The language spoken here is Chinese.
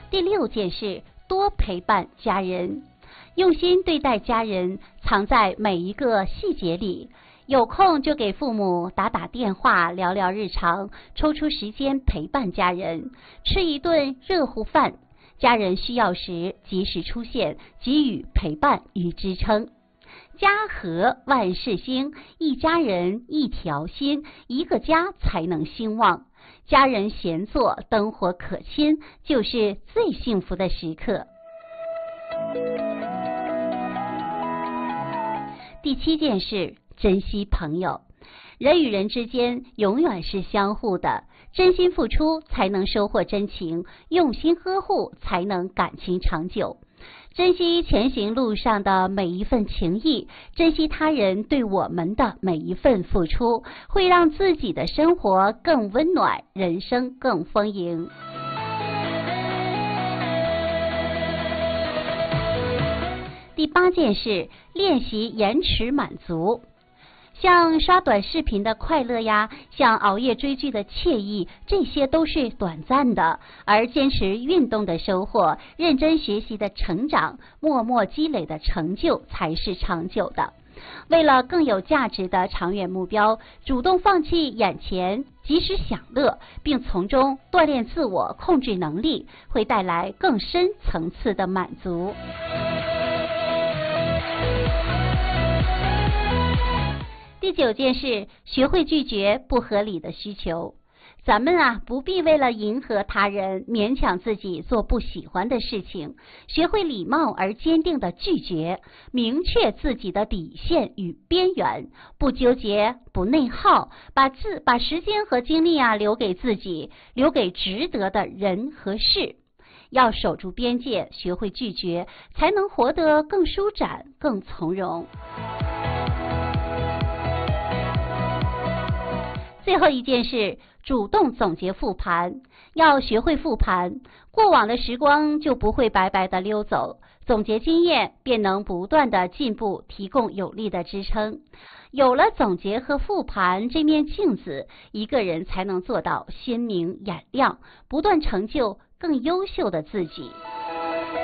第6件事，多陪伴家人，用心对待家人，藏在每一个细节里。有空就给父母打电话，聊聊日常，抽出时间陪伴家人，吃一顿热乎饭。家人需要时及时出现，给予陪伴与支撑。家和万事兴，一家人一条心，一个家才能兴旺。家人闲坐，灯火可亲，就是最幸福的时刻。第7件事，珍惜朋友。人与人之间永远是相互的，真心付出才能收获真情，用心呵护才能感情长久。珍惜前行路上的每一份情谊，珍惜他人对我们的每一份付出，会让自己的生活更温暖，人生更丰盈。第8件事，练习延迟满足。像刷短视频的快乐呀，像熬夜追剧的惬意，这些都是短暂的，而坚持运动的收获，认真学习的成长，默默积累的成就才是长久的。为了更有价值的长远目标，主动放弃眼前，及时享乐，并从中锻炼自我控制能力，会带来更深层次的满足。第9件事，学会拒绝不合理的需求。咱们不必为了迎合他人，勉强自己做不喜欢的事情，学会礼貌而坚定的拒绝，明确自己的底线与边缘，不纠结，不内耗，把时间和精力留给自己，留给值得的人和事。要守住边界，学会拒绝，才能活得更舒展，更从容。最后一件事，主动总结复盘。要学会复盘，过往的时光就不会白白的溜走，总结经验便能不断的进步，提供有力的支撑。有了总结和复盘这面镜子，一个人才能做到鲜明眼亮，不断成就更优秀的自己。